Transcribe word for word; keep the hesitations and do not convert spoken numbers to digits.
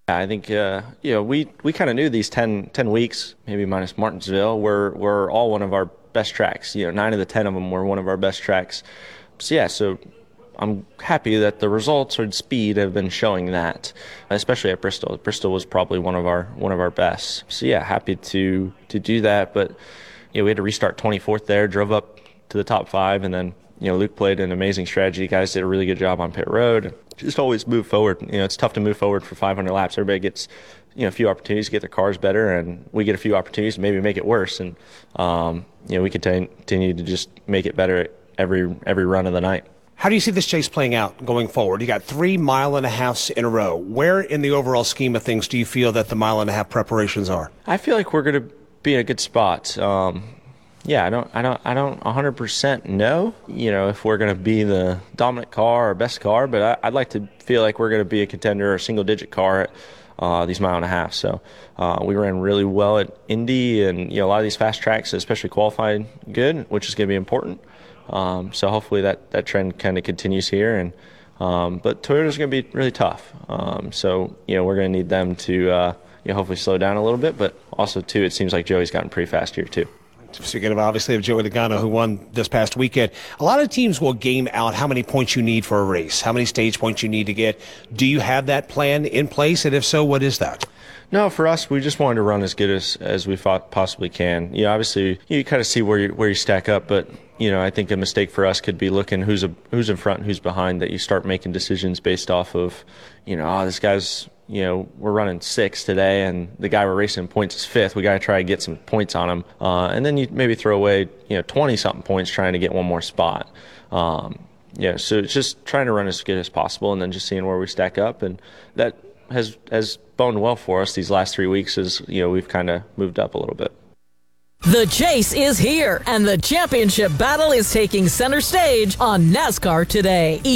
I think uh, you know we, we kind of knew these ten, ten weeks, maybe minus Martinsville, were were all one of our best tracks. You know, nine of the ten of them were one of our best tracks. So yeah, so I'm happy that the results and speed have been showing that, especially at Bristol. Bristol was probably one of our one of our best. So yeah, happy to to do that. But you know, we had to restart twenty-fourth there, drove up to the top five, and then you know Luke played an amazing strategy. You guys did a really good job on pit road. Just always move forward. You know, it's tough to move forward for five hundred laps. Everybody gets, you know, a few opportunities to get their cars better, and we get a few opportunities to maybe make it worse. And um, you know, we continue to just make it better every every run of the night. How do you see this chase playing out going forward? You got three mile and a halfs in a row. Where in the overall scheme of things do you feel that the mile and a half preparations are? I feel like we're going to be in a good spot. Um, Yeah, I don't, I don't, I don't one hundred percent know, you know, if we're going to be the dominant car or best car, but I, I'd like to feel like we're going to be a contender or a single-digit car at uh, these mile and a half. So uh, we ran really well at Indy, and you know, a lot of these fast tracks, especially qualified good, which is going to be important. Um, so hopefully that that trend kind of continues here, and um, but Toyota's going to be really tough. Um, so you know, we're going to need them to uh, you know, hopefully slow down a little bit, but also too, it seems like Joey's gotten pretty fast here too. Speaking of, obviously, of Joey Logano, who won this past weekend, a lot of teams will game out how many points you need for a race, how many stage points you need to get. Do you have that plan in place? And if so, what is that? No, for us, we just wanted to run as good as, as we possibly can. You know, obviously, you kind of see where you, where you stack up, but, you know, I think a mistake for us could be looking who's a, who's in front and who's behind, that you start making decisions based off of, you know, oh, this guy's, you know, we're running sixth today, and the guy we're racing in points is fifth. We got to try to get some points on him. Uh, and then you maybe throw away, you know, twenty-something points trying to get one more spot. Um, yeah, so it's just trying to run as good as possible and then just seeing where we stack up. And that has has boned well for us these last three weeks as, you know, we've kind of moved up a little bit. The chase is here, and the championship battle is taking center stage on NASCAR Today.